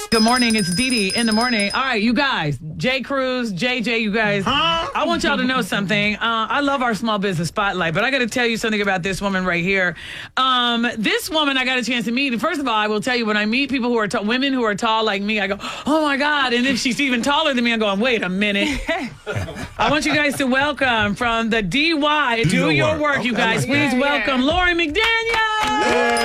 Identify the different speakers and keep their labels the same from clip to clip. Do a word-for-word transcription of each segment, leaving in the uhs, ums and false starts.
Speaker 1: Good morning. It's Dee Dee in the morning. All right, you guys, J. Cruz, J J, you guys, huh? I want y'all to know something. Uh, I love our small business spotlight, but I got to tell you something about this woman right here. Um, this woman I got a chance to meet. And first of all, I will tell you, when I meet people who are t- women who are tall like me, I go, oh my God. And if she's even taller than me, I'm going, wait a minute. I want you guys to welcome from the D Y, Do, Do Your, your Work, work okay. You guys. Please yeah, welcome yeah. Lori McDaniel.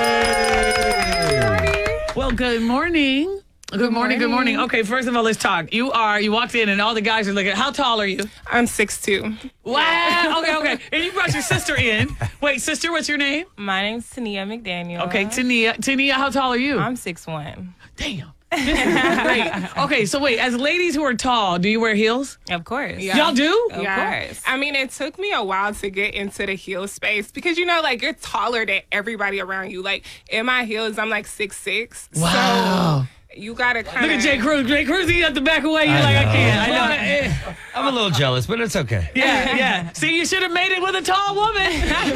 Speaker 1: Yay. Well, good morning. Good, good morning, morning, good morning. Okay, first of all, let's talk. You are, you walked in and all the guys are looking, how tall are you?
Speaker 2: I'm six two.
Speaker 1: Wow, okay, okay. And you brought your sister in. Wait, sister, what's your name?
Speaker 3: My name's Tania McDaniel.
Speaker 1: Okay, Tania. Tania, how tall are you?
Speaker 3: I'm six one.
Speaker 1: Damn. This is great. Okay, so wait, as ladies who are tall, do you wear heels?
Speaker 3: Of course.
Speaker 1: Yeah. Y'all do?
Speaker 3: Of
Speaker 2: yeah.
Speaker 3: course.
Speaker 2: I mean, it took me a while to get into the heel space because, you know, like, you're taller than everybody around you. Like, in my heels, I'm like six six.
Speaker 1: Wow.
Speaker 2: So you gotta kind of
Speaker 1: look at Jay Cruz. Jay Cruz, he have to back away. You're I like, know. I can't. I know.
Speaker 4: I'm a little jealous, but it's okay.
Speaker 1: Yeah, yeah. See, you should have made it with a tall woman.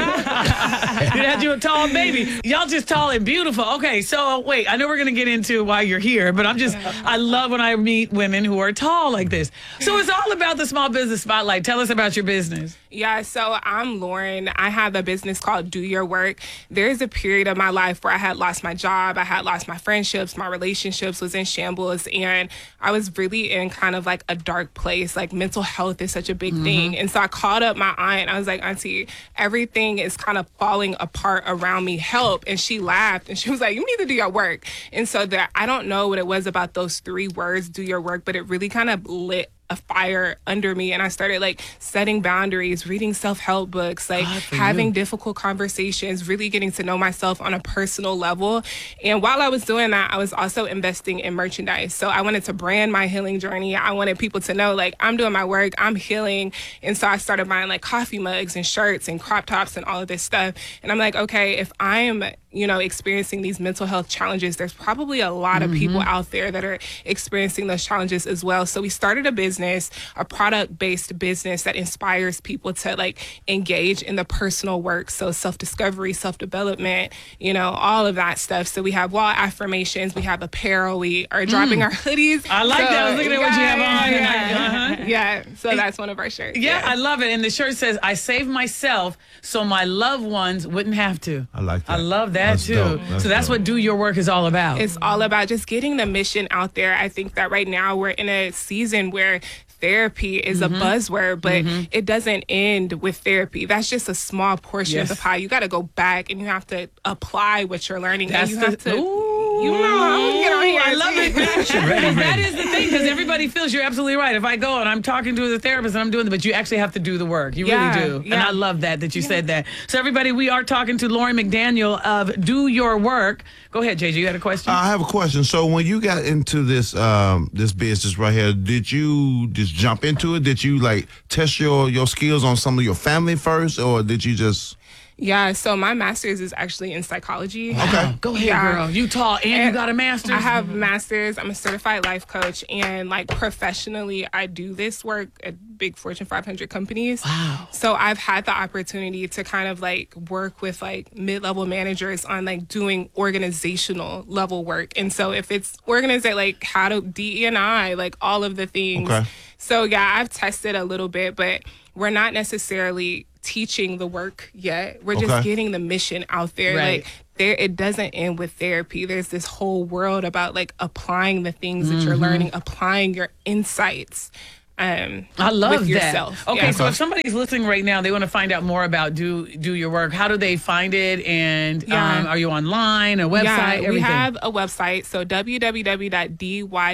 Speaker 1: You had you a tall baby. Y'all just tall and beautiful. Okay, so wait, I know we're gonna get into why you're here, but I'm just, I love when I meet women who are tall like this. So it's all about the small business spotlight. Tell us about your business.
Speaker 2: Yeah, so I'm Lauren. I have a business called Do Your Work. There's a period of my life where I had lost my job, I had lost my friendships, my relationships was in shambles, and I was really in kind of like a dark place. Like, mental health is such a big mm-hmm. thing. And so I called up my aunt. I was like, Auntie, everything is kind of falling apart around me. Help. And she laughed and she was like, you need to do your work. And so that, I don't know what it was about those three words, do your work, but it really kind of lit a fire under me, and I started like setting boundaries, reading self-help books, like having you. difficult conversations, really getting to know myself on a personal level. And while I was doing that, I was also investing in merchandise. So I wanted to brand my healing journey. I wanted people to know, like, I'm doing my work, I'm healing. And so I started buying like coffee mugs and shirts and crop tops and all of this stuff. And I'm like, okay, if I'm, you know, experiencing these mental health challenges, there's probably a lot of mm-hmm. people out there that are experiencing those challenges as well. So we started a business, a product-based business that inspires people to like engage in the personal work. So self-discovery, self-development, you know, all of that stuff. So we have wall affirmations, we have apparel, we are dropping mm. our hoodies.
Speaker 1: I like
Speaker 2: so,
Speaker 1: that. I was looking at
Speaker 2: yeah,
Speaker 1: what you have on.
Speaker 2: Yeah,
Speaker 1: uh-huh.
Speaker 2: yeah. So that's one of our shirts.
Speaker 1: Yeah,
Speaker 2: yeah,
Speaker 1: I love it. And the shirt says, I saved myself so my loved ones wouldn't have to.
Speaker 5: I like that.
Speaker 1: I love that
Speaker 5: that's
Speaker 1: too.
Speaker 5: That's
Speaker 1: so that's
Speaker 5: dope.
Speaker 1: what Do Your Work is all about.
Speaker 2: It's all about just getting the mission out there. I think that right now we're in a season where therapy is mm-hmm. a buzzword, but mm-hmm. it doesn't end with therapy. That's just a small portion yes. of the pie. You got to go back and you have to apply what you're learning.
Speaker 1: That's
Speaker 2: and you have
Speaker 1: the,
Speaker 2: to,
Speaker 1: ooh,
Speaker 2: you know, I'm get on here.
Speaker 1: I love it. ready, that is the thing, because everybody feels you're absolutely right. If I go and I'm talking to the therapist and I'm doing it, but you actually have to do the work. You
Speaker 2: yeah,
Speaker 1: really do.
Speaker 2: Yeah.
Speaker 1: And I love that, that you yeah. said that. So everybody, we are talking to Lori McDaniel of Do Your Work. Go ahead, J J. You had a question?
Speaker 5: I have a question. So when you got into this um, this business right here, did you just jump into it? Did you like test your, your skills on some of your family first, or did you just...
Speaker 2: Yeah, so my master's is actually in psychology.
Speaker 5: Okay.
Speaker 1: Go ahead,
Speaker 2: yeah.
Speaker 1: girl. You tall and, and you got a master's?
Speaker 2: I have a master's. I'm a certified life coach. And like professionally, I do this work at big Fortune five hundred companies.
Speaker 1: Wow.
Speaker 2: So I've had the opportunity to kind of like work with like mid-level managers on like doing organizational level work. And so if it's organized, like how to D E and I, like all of the things.
Speaker 5: Okay.
Speaker 2: So yeah, I've tested a little bit, but we're not necessarily teaching the work yet. We're just
Speaker 5: okay.
Speaker 2: getting the mission out there.
Speaker 1: Right.
Speaker 2: Like there, it doesn't end with therapy. There's this whole world about like applying the things
Speaker 1: mm-hmm.
Speaker 2: that you're learning, applying your insights. Um,
Speaker 1: I love
Speaker 2: with
Speaker 1: that.
Speaker 2: yourself.
Speaker 1: Okay,
Speaker 2: yeah.
Speaker 1: so if somebody's listening right now, they want to find out more about Do Do Your Work. How do they find it? And
Speaker 2: yeah.
Speaker 1: um, are you online, a website,
Speaker 2: yeah,
Speaker 1: everything?
Speaker 2: we have a website, so w w w dot d y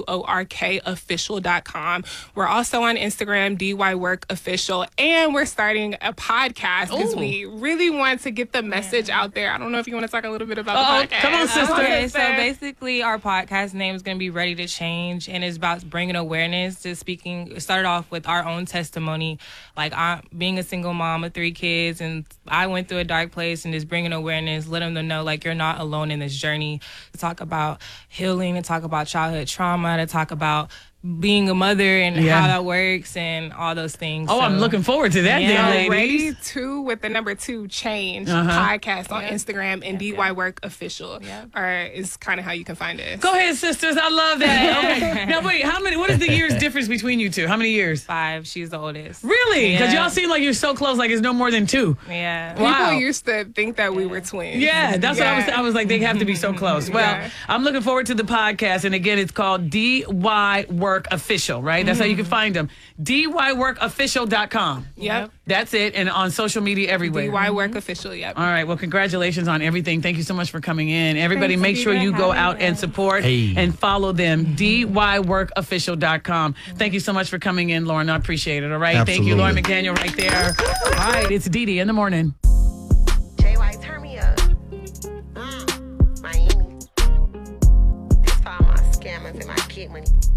Speaker 2: work official dot com. We're also on Instagram, D Y Work Official, and we're starting a podcast because we really want to get the message yeah. out there. I don't know if you want to talk a little bit about
Speaker 1: Uh-oh.
Speaker 2: the podcast.
Speaker 1: Come on, sister.
Speaker 3: Okay, so basically our podcast name is going to be Ready to Change, and it's about bringing awareness to speaking. It started off with our own testimony, like I, being a single mom of three kids, and I went through a dark place, and just bringing awareness, letting them know like you're not alone in this journey. To talk about healing, to talk about childhood trauma, to talk about being a mother and
Speaker 1: Yeah.
Speaker 3: how that works and all those things.
Speaker 1: Oh,
Speaker 3: So,
Speaker 1: I'm looking forward to that,
Speaker 3: Yeah.
Speaker 1: then,
Speaker 2: So
Speaker 1: ladies.
Speaker 2: Ready to with the number two change
Speaker 1: Uh-huh.
Speaker 2: podcast on Instagram and D Y Work Official. Or is kind of how you can find it.
Speaker 1: Go ahead, sisters. I love that. Okay. Now, wait, how many, what is the years difference between you two? How many years?
Speaker 3: Five. She's the oldest.
Speaker 1: Really? Because
Speaker 3: Yeah.
Speaker 1: y'all seem like you're so close, like it's no more than two.
Speaker 3: Yeah.
Speaker 2: People
Speaker 1: Wow.
Speaker 2: used to think that we were twins.
Speaker 1: Yeah, that's what I was.
Speaker 2: Yeah.
Speaker 1: I was like, they have to be so close. Well,
Speaker 2: Yeah.
Speaker 1: I'm looking forward to the podcast, and again, it's called D Y Work Official, right? That's how you can find them. D Y work official dot com.
Speaker 2: Yep.
Speaker 1: That's it, and on social media everywhere.
Speaker 2: D Y Work Official. Yep.
Speaker 1: All right. Well, congratulations on everything. Thank you so much for coming in. Everybody,
Speaker 3: Thanks,
Speaker 1: make sure
Speaker 3: Steve,
Speaker 1: you
Speaker 3: for
Speaker 1: go
Speaker 3: having
Speaker 1: out and
Speaker 3: us.
Speaker 1: support
Speaker 4: Hey.
Speaker 1: and follow them. D Y work official dot com. Thank you so much for coming in, Lauren. I appreciate it. All right. Thank you, Lauren
Speaker 5: Absolutely.
Speaker 1: McDaniel, right there. All right. It's Dee Dee in the morning.
Speaker 6: J Y, turn me up. Mm, Miami. This for all my scammers and my kid money.